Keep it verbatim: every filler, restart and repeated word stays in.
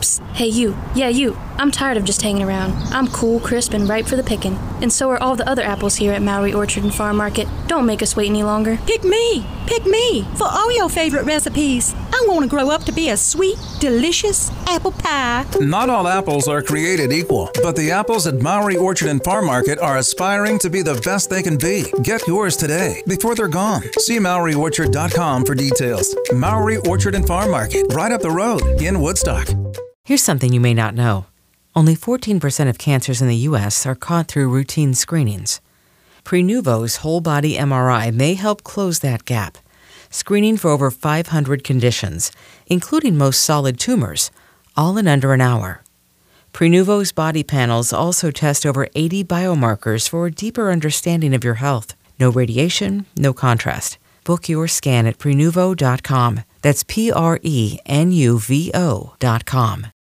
Psst. Hey, you. Yeah, you. I'm tired of just hanging around. I'm cool, crisp, and ripe for the picking. And so are all the other apples here at Mowry Orchard and Farm Market. Don't make us wait any longer. Pick me. Pick me for all your favorite recipes. I want to grow up to be a sweet, delicious apple pie. Not all apples are created equal, but the apples at Mowry Orchard and Farm Market are aspiring to be the best they can be. Get yours today before they're gone. See Mowry Orchard dot com for details. Mowry Orchard and Farm Market, right up the road in Woodstock. Here's something you may not know. Only fourteen percent of cancers in the U S are caught through routine screenings. Prenuvo's whole-body M R I may help close that gap, screening for over five hundred conditions, including most solid tumors, all in under an hour. Prenuvo's body panels also test over eighty biomarkers for a deeper understanding of your health. No radiation, no contrast. Book your scan at Prenuvo dot com. That's P R E N U V O dot com.